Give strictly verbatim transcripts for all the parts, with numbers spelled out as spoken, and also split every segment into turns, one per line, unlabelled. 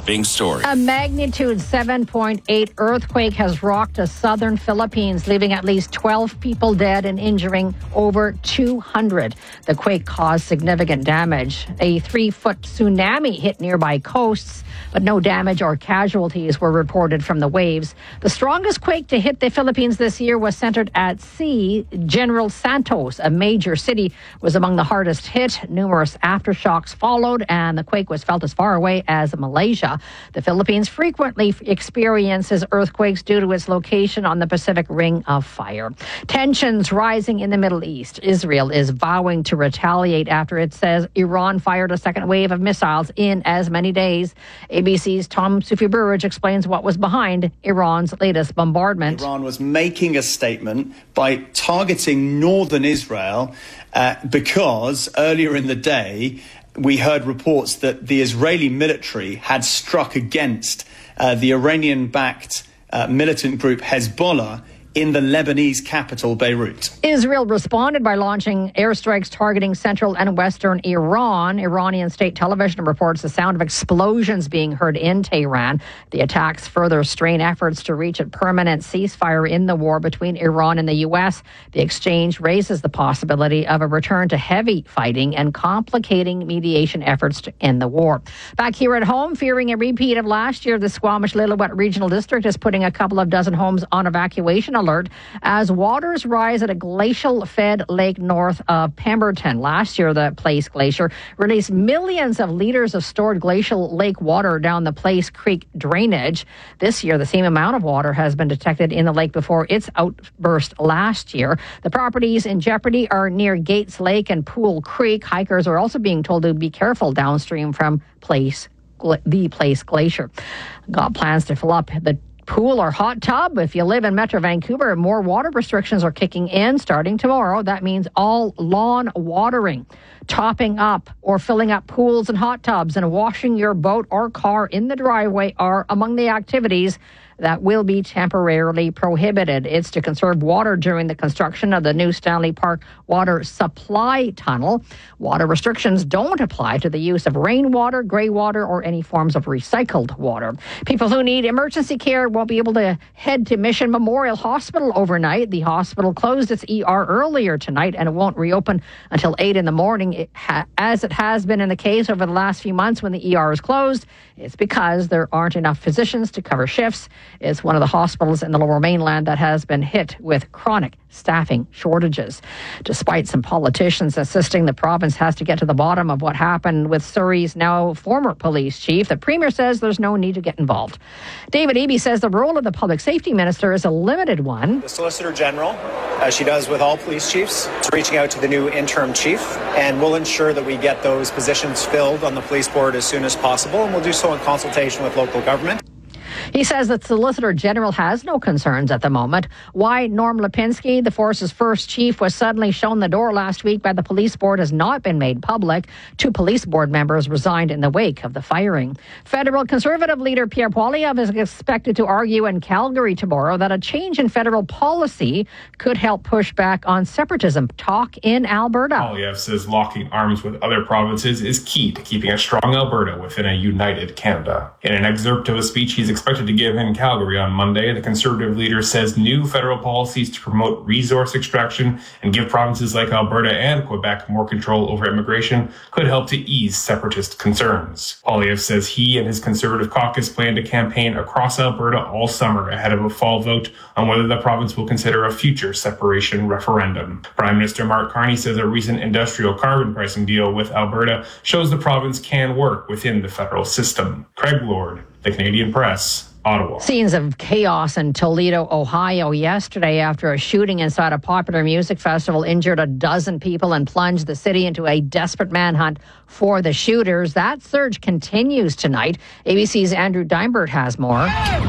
developing story.
A magnitude seven point eight earthquake has rocked the southern Philippines, leaving at least twelve people dead and injuring over two hundred. The quake caused significant damage. A three-foot tsunami hit nearby coasts, but no damage or casualties were reported from the waves. The strongest quake to hit the Philippines this year was centered at sea. General Santos, a major city, was among the hardest hit. Numerous aftershocks followed, and the quake was felt as far away as Malaysia. The Philippines frequently experiences earthquakes due to its location on the Pacific Ring of Fire. Tensions rising in the Middle East. Israel is vowing to retaliate after it says Iran fired a second wave of missiles in as many days. A B C's Tom Sufi-Burridge explains what was behind Iran's latest bombardment.
Iran was making a statement by targeting northern Israel uh, because earlier in the day we heard reports that the Israeli military had struck against uh, the Iranian-backed uh, militant group Hezbollah in the Lebanese capital, Beirut.
Israel responded by launching airstrikes targeting central and western Iran. Iranian state television reports the sound of explosions being heard in Tehran. The attacks further strain efforts to reach a permanent ceasefire in the war between Iran and the U S. The exchange raises the possibility of a return to heavy fighting and complicating mediation efforts to end the war. Back here at home, fearing a repeat of last year, the Squamish-Lillooet Regional District is putting a couple of dozen homes on evacuation alert as waters rise at a glacial-fed lake north of Pemberton. Last year, the Place Glacier released millions of liters of stored glacial lake water down the Place Creek drainage. This year, the same amount of water has been detected in the lake before its outburst last year. The properties in jeopardy are near Gates Lake and Pool Creek. Hikers are also being told to be careful downstream from Place, the Place Glacier. Got plans to fill up the pool or hot tub. If you live in Metro Vancouver, more water restrictions are kicking in starting tomorrow. That means all lawn watering, topping up or filling up pools and hot tubs, and washing your boat or car in the driveway are among the activities that will be temporarily prohibited. It's to conserve water during the construction of the new Stanley Park water supply tunnel. Water restrictions don't apply to the use of rainwater, grey water, or any forms of recycled water. People who need emergency care won't be able to head to Mission Memorial Hospital overnight. The hospital closed its E R earlier tonight, and it won't reopen until eight in the morning. It ha- as it has been in the case over the last few months when the E R is closed, it's because there aren't enough physicians to cover shifts. It's one of the hospitals in the Lower Mainland that has been hit with chronic staffing shortages. Despite some politicians insisting the province has to get to the bottom of what happened with Surrey's now former police chief, the Premier says there's no need to get involved. David Eby says the role of the Public Safety Minister is a limited one.
The Solicitor General, as she does with all police chiefs, is reaching out to the new interim chief, and we'll ensure that we get those positions filled on the police board as soon as possible, and we'll do so in consultation with local government.
He says that Solicitor General has no concerns at the moment. Why Norm Lipinski, the force's first chief, was suddenly shown the door last week by the police board has not been made public. Two police board members resigned in the wake of the firing. Federal Conservative leader Pierre Poilievre is expected to argue in Calgary tomorrow that a change in federal policy could help push back on separatism talk in Alberta.
Poilievre says locking arms with other provinces is key to keeping a strong Alberta within a united Canada. In an excerpt of a speech he's expected to give in Calgary on Monday, the Conservative leader says new federal policies to promote resource extraction and give provinces like Alberta and Quebec more control over immigration could help to ease separatist concerns. Poilievre says he and his Conservative caucus plan to campaign across Alberta all summer ahead of a fall vote on whether the province will consider a future separation referendum. Prime Minister Mark Carney says a recent industrial carbon pricing deal with Alberta shows the province can work within the federal system. Craig Lord, The Canadian Press, Ottawa.
Scenes of chaos in Toledo, Ohio yesterday after a shooting inside a popular music festival injured a dozen people and plunged the city into a desperate manhunt for the shooters. That surge continues tonight. A B C's Andrew Dimebert has more.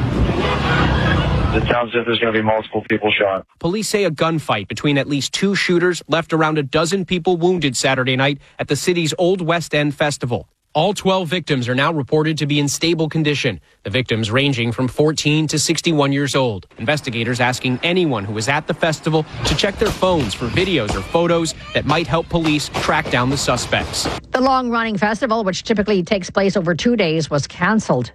It sounds as if there's going to be multiple people shot.
Police say a gunfight between at least two shooters left around a dozen people wounded Saturday night at the city's Old West End Festival. All twelve victims are now reported to be in stable condition, the victims ranging from fourteen to sixty-one years old. Investigators asking anyone who was at the festival to check their phones for videos or photos that might help police track down the suspects.
The long-running festival, which typically takes place over two days, was cancelled